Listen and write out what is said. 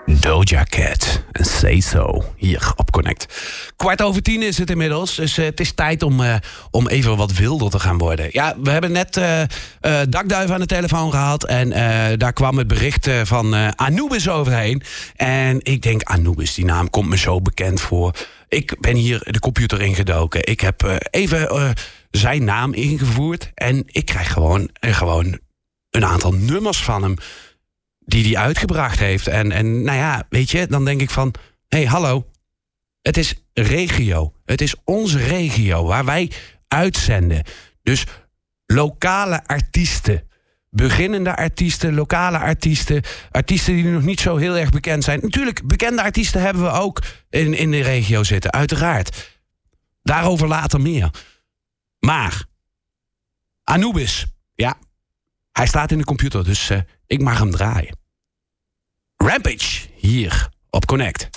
Doja Cat en Say So hier op Connect. 9:15 is het inmiddels, dus het is tijd om even wat wilder te gaan worden. Ja, we hebben net Dakduif aan de telefoon gehad en daar kwam het bericht van Anubis overheen. En ik denk, Anubis, die naam komt me zo bekend voor. Ik ben hier de computer ingedoken. Ik heb even zijn naam ingevoerd en ik krijg gewoon een aantal nummers van hem die hij uitgebracht heeft. En nou ja, weet je, dan denk ik van, hey, hallo, het is regio. Het is onze regio waar wij uitzenden. Dus lokale artiesten, beginnende artiesten, lokale artiesten, artiesten die nog niet zo heel erg bekend zijn. Natuurlijk, bekende artiesten hebben we ook in de regio zitten, uiteraard. Daarover later meer. Maar Anubis, ja, hij staat in de computer, dus ik mag hem draaien. Rampage, hier op Connect.